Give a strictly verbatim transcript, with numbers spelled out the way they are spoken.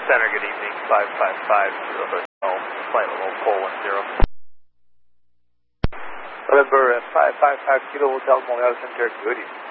Center, good evening, five five five to the hotel, flight level four one zero. November five five five Kilo Hotel Montreal Center, good evening.